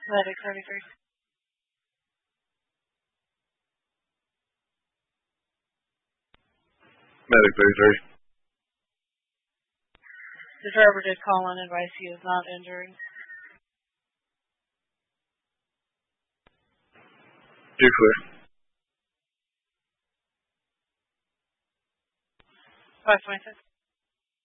Medic 33. Medic 33. The driver did call in and advise he is not injured. You're clear. 526.